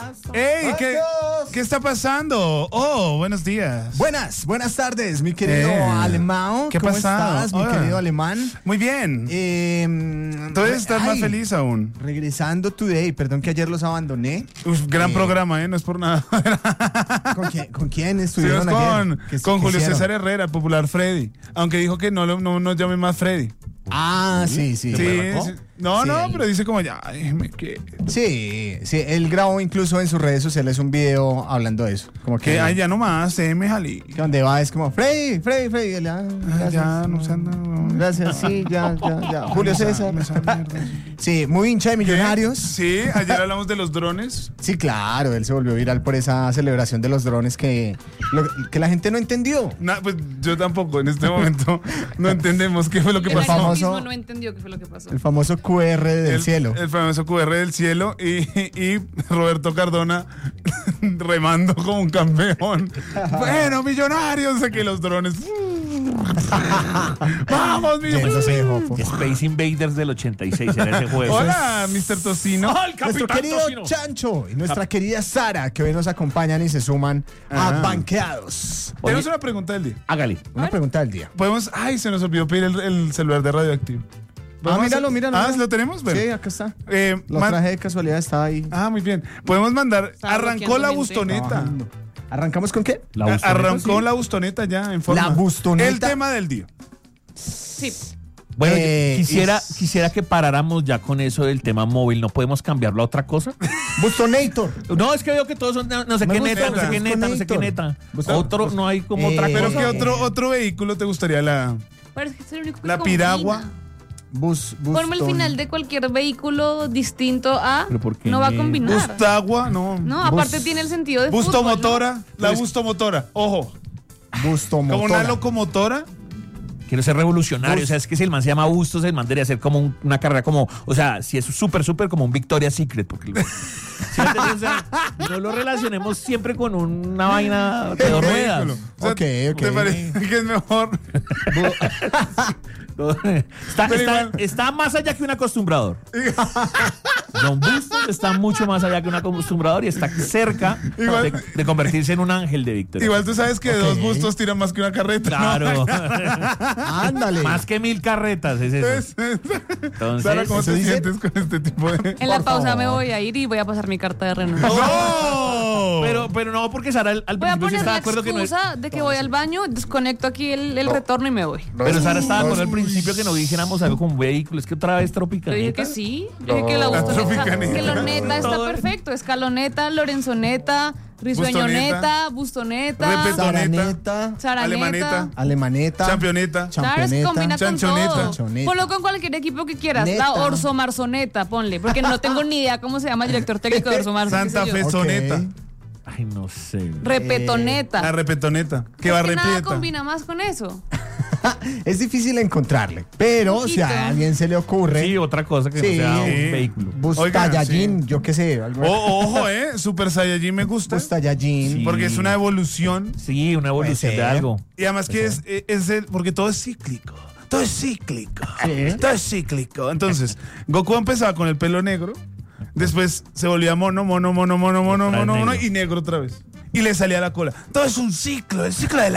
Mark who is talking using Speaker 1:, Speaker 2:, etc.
Speaker 1: ¡Ey! ¿Qué está pasando? Oh, buenos días.
Speaker 2: Buenas tardes, mi querido alemán.
Speaker 1: ¿Qué
Speaker 2: ¿Cómo
Speaker 1: pasa?
Speaker 2: estás, mi querido alemán?
Speaker 1: Muy bien. Tú debes estar más feliz aún.
Speaker 2: Regresando today, perdón que ayer los abandoné.
Speaker 1: Gran programa, no es por nada.
Speaker 2: ¿Con quién estuvieron ayer?
Speaker 1: Con Julio César Herrera, el popular Freddy. Aunque dijo que no nos llame más Freddy.
Speaker 2: Ah, sí.
Speaker 1: No, pero dice como ya, déjeme que...
Speaker 2: Sí, él grabó incluso en sus redes sociales un video hablando de eso. Como que
Speaker 1: ya no más, déjeme jalí.
Speaker 2: Que donde va es como, Freddy.
Speaker 1: Ya, no se anda.
Speaker 2: Gracias, sí, ya. Julio César. Sí, muy hincha de Millonarios.
Speaker 1: Sí, ayer hablamos de los drones.
Speaker 2: Sí, claro, él se volvió viral por esa celebración de los drones que la gente no entendió.
Speaker 1: Pues yo tampoco, en este momento no entendemos qué fue lo que pasó.
Speaker 3: No entendió qué fue lo que pasó.
Speaker 2: El famoso QR del cielo.
Speaker 1: El famoso QR del cielo y Roberto Cardona remando como un campeón. Bueno, Millonarios, sé que los drones. Vamos, Millonarios.
Speaker 4: Space Invaders del 86 era ese juego.
Speaker 1: Hola, Mr. Tocino.
Speaker 2: Nuestro querido
Speaker 4: Tocino.
Speaker 2: Chancho y nuestra querida Sara, que hoy nos acompañan y se suman a Banqueados.
Speaker 1: Tenemos una pregunta del día.
Speaker 4: Hágale.
Speaker 2: Una pregunta del día.
Speaker 1: Se nos olvidó pedir el celular de Radioactivo.
Speaker 2: Míralo.
Speaker 1: ¿lo tenemos? Bueno.
Speaker 2: Sí, acá está. Lo
Speaker 1: man-
Speaker 2: traje de casualidad, está ahí.
Speaker 1: Muy bien. Podemos mandar.
Speaker 3: Estaba
Speaker 1: Arrancó la
Speaker 3: bloqueando
Speaker 1: bustoneta.
Speaker 2: Trabajando. ¿Arrancamos con qué?
Speaker 1: Arrancó
Speaker 2: sí.
Speaker 1: la bustoneta ya en forma.
Speaker 2: La bustoneta.
Speaker 1: El tema del día.
Speaker 3: Sí.
Speaker 4: Bueno, quisiera que paráramos ya con eso del tema móvil. ¿No podemos cambiarlo a otra cosa?
Speaker 2: Bustonator.
Speaker 4: No, es que veo que todos son no sé
Speaker 2: Me
Speaker 4: qué
Speaker 2: gusta,
Speaker 4: neta, no sé qué neta. Otro, no hay como otra cosa.
Speaker 1: Pero ¿qué otro vehículo te gustaría?
Speaker 3: Parece que es el único que
Speaker 1: La
Speaker 3: combina.
Speaker 1: piragua.
Speaker 3: Ponme el final de cualquier vehículo distinto a.
Speaker 4: ¿Pero por qué
Speaker 3: No va a
Speaker 4: no?
Speaker 3: combinar.
Speaker 1: Bustagua, no.
Speaker 3: No, aparte tiene el sentido de
Speaker 1: Bustomotora.
Speaker 3: fútbol,
Speaker 1: La bustomotora. Ojo.
Speaker 2: Bustomotora.
Speaker 1: Como una locomotora.
Speaker 4: Quiero ser revolucionario, o sea, es que si el man se llama Bustos, el man debería hacer como una carrera como, o sea, si es súper como un Victoria's Secret, porque ¿sí me entiendes? O sea, no lo relacionemos siempre con una vaina de dos ruedas.
Speaker 1: O sea,
Speaker 2: Ok.
Speaker 1: ¿te parece que es mejor?
Speaker 4: Está más allá que un acostumbrador. Don Bustos está mucho más allá que un acostumbrador y está cerca de convertirse en un ángel de Victoria.
Speaker 1: Igual tú sabes que dos bustos tiran más que una carreta.
Speaker 4: Claro.
Speaker 2: Ándale.
Speaker 4: Más que 1000 carretas es eso. Entonces,
Speaker 1: Sara, ¿cómo te
Speaker 2: ¿eso dice?
Speaker 1: sientes con este tipo de...?
Speaker 3: En la
Speaker 2: Por
Speaker 3: pausa
Speaker 2: favor.
Speaker 3: me voy a ir y voy a pasar mi carta de renuncia.
Speaker 1: ¡No!
Speaker 4: pero no, porque Sara al
Speaker 3: Voy a
Speaker 4: principio sí
Speaker 3: poner
Speaker 4: estaba
Speaker 3: la
Speaker 4: de acuerdo que no es.
Speaker 3: excusa de que voy al baño, desconecto aquí el retorno y me voy.
Speaker 4: Pero Sara estaba de acuerdo al principio que no dijéramos algo con vehículos. Es que otra vez
Speaker 3: Yo dije
Speaker 4: Tropicana.
Speaker 3: que sí. Yo dije que la
Speaker 1: Tropicaneta.
Speaker 3: que la neta está
Speaker 4: Todo.
Speaker 3: perfecto. Escaloneta, Lorenzoneta, Risueñoneta, Bustoneta,
Speaker 1: Repetoneta.
Speaker 2: Saraneta.
Speaker 3: Saraneta.
Speaker 1: Alemaneta.
Speaker 2: Alemaneta.
Speaker 1: Campeoneta.
Speaker 3: Claro, es que combina con
Speaker 1: Chanchoneta.
Speaker 3: todo.
Speaker 2: Chanchoneta.
Speaker 3: Ponlo con cualquier equipo que quieras.
Speaker 2: Neta.
Speaker 3: La Orso Marzoneta, ponle. Porque no tengo ni idea cómo se llama el director técnico de Orso Marzo.
Speaker 1: Santa
Speaker 3: qué sé yo.
Speaker 1: Fe Soneta.
Speaker 2: Ok.
Speaker 4: Ay, no sé.
Speaker 3: Repetoneta.
Speaker 1: La repetoneta. Que
Speaker 3: Es
Speaker 1: va
Speaker 3: que nada
Speaker 1: repieta.
Speaker 3: combina más con eso.
Speaker 2: Es difícil encontrarle, pero si a alguien se le ocurre.
Speaker 4: Sí, otra cosa que
Speaker 2: Sí.
Speaker 4: no sea
Speaker 1: Sí.
Speaker 4: un vehículo.
Speaker 2: Bustayallín,
Speaker 1: sí.
Speaker 2: yo qué sé.
Speaker 1: Ojo, Super Saiyajin me gusta.
Speaker 2: Bustayallín.
Speaker 4: Sí.
Speaker 1: Porque es una evolución.
Speaker 4: Sí, una evolución
Speaker 2: Puede
Speaker 4: de
Speaker 2: ser.
Speaker 4: algo.
Speaker 1: Y además que porque todo es cíclico. Todo es cíclico.
Speaker 2: Sí.
Speaker 1: Todo es cíclico. Entonces, Goku empezaba con el pelo negro. Después se volvía mono
Speaker 4: negro.
Speaker 1: y negro otra vez. Y le salía la cola. Todo es un ciclo, el ciclo de la